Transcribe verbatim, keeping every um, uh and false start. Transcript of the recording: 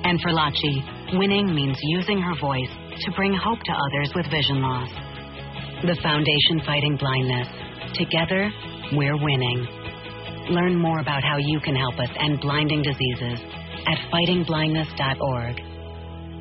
And for Lachi, winning means using her voice to bring hope to others with vision loss. The Foundation Fighting Blindness. Together, we're winning. Learn more about how you can help us end blinding diseases at fighting blindness dot org.